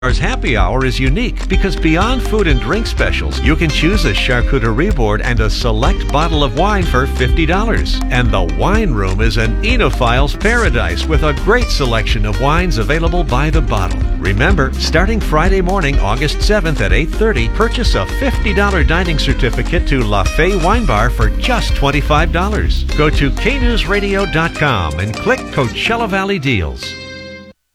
Ours Happy Hour is unique because beyond food and drink specials, you can choose a charcuterie board and a select bottle of wine for $50. And the Wine Room is an enophile's paradise with a great selection of wines available by the bottle. Remember, starting Friday morning, August 7th at 8:30, purchase a $50 dining certificate to La Fay Wine Bar for just $25. Go to knewsradio.com and click Coachella Valley Deals.